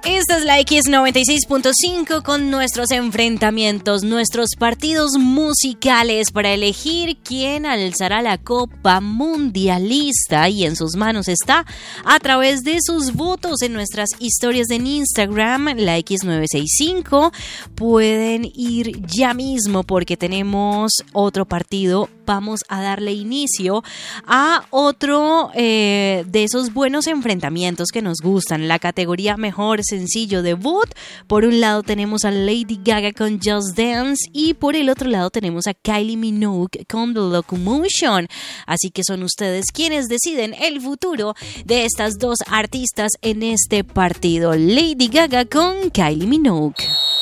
Esta es la X96.5 con nuestros enfrentamientos, nuestros partidos musicales para elegir quién alzará la Copa Mundialista, y en sus manos está a través de sus votos en nuestras historias en Instagram, la X965. Pueden ir ya mismo porque tenemos otro partido. Vamos a darle inicio a otro de esos buenos enfrentamientos que nos gustan, la categoría Mejor Sencillo Debut. Por un lado tenemos a Lady Gaga con Just Dance y por el otro lado tenemos a Kylie Minogue con The Locomotion. Así que son ustedes quienes deciden el futuro de estas dos artistas en este partido. Lady Gaga con Kylie Minogue.